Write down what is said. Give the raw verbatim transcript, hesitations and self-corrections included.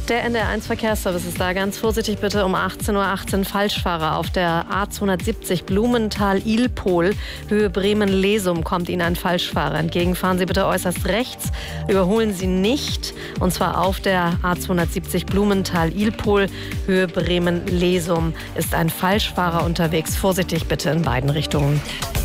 Der N D R eins Verkehrsservice ist da. Ganz vorsichtig bitte um achtzehn Uhr achtzehn Falschfahrer auf der A zweihundertsiebzig Blumenthal-Ilpol, Höhe Bremen-Lesum, kommt Ihnen ein Falschfahrer entgegen. Fahren Sie bitte äußerst rechts, überholen Sie nicht. Und zwar auf der A zweihundertsiebzig Blumenthal-Ilpol, Höhe Bremen-Lesum ist ein Falschfahrer unterwegs. Vorsichtig bitte in beiden Richtungen.